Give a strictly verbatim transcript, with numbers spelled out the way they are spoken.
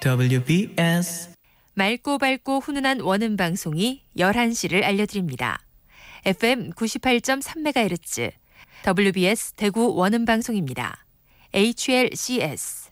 더블유비에스 맑고 밝고 훈훈한 원음 방송이 열한 시를 알려드립니다. 에프엠 구십팔 점 삼 메가헤르츠 더블유비에스 대구 원음 방송입니다. 에이치엘씨에스